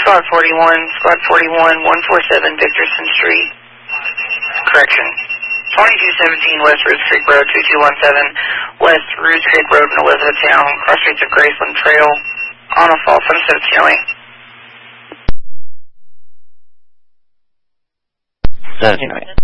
Squad 41, 147 Dickerson Street. Correction. 2217 West Roots Creek Road, 2217 West Roots Creek Road in Elizabethtown, cross streets of Graceland Trail, on a fall from 1708. 1708.